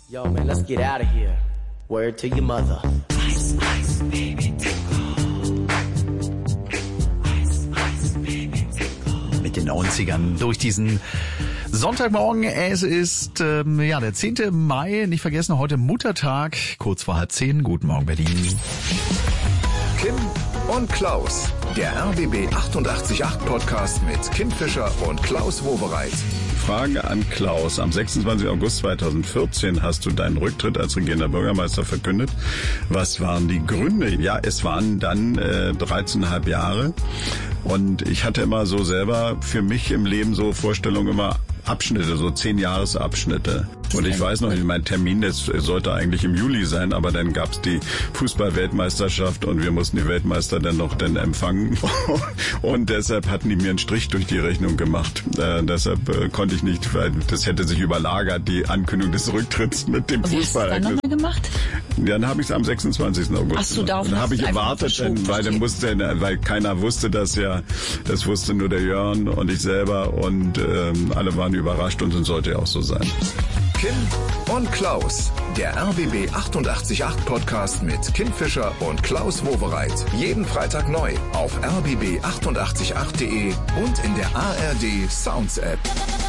Yo, man, let's get out of here. Word to your mother. Ice, ice, baby, mit den 90ern durch diesen Sonntagmorgen. Es ist der 10. Mai. Nicht vergessen, heute Muttertag, kurz vor 9:30. Guten Morgen, Berlin. Kim und Klaus, der RBB 88.8 Podcast mit Kim Fischer und Klaus Wowereit. Frage an Klaus. Am 26. August 2014 hast du deinen Rücktritt als regierender Bürgermeister verkündet. Was waren die Gründe? Ja, es waren dann 13,5 Jahre. Und ich hatte immer so selber für mich im Leben so Vorstellungen, immer Abschnitte, so 10-Jahres-Abschnitte. Und ich weiß noch, mein Termin, das sollte eigentlich im Juli sein, aber dann gab's die Fußball-Weltmeisterschaft und wir mussten die Weltmeister dann noch empfangen. Und deshalb hatten die mir einen Strich durch die Rechnung gemacht. Deshalb konnte ich nicht, weil das hätte sich überlagert, die Ankündigung des Rücktritts mit dem Fußball. Wie hast du dann nochmal gemacht? Dann habe ich es am 26. August. Ach so, darauf dann habe ich erwartet, weil keiner wusste das ja. Das wusste nur der Jörn und ich selber und alle waren überrascht und es sollte ja auch so sein. Kim und Klaus, der RBB 88.8 Podcast mit Kim Fischer und Klaus Wowereit. Jeden Freitag neu auf rbb888.de und in der ARD Sounds App.